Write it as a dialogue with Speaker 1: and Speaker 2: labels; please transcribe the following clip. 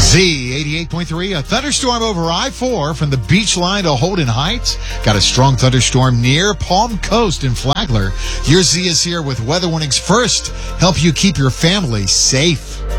Speaker 1: Z88.3, a thunderstorm over I-4 from the beach line to Holden Heights. Got a strong thunderstorm near Palm Coast in Flagler. Your Z is here with weather warnings first. Help you keep your family safe.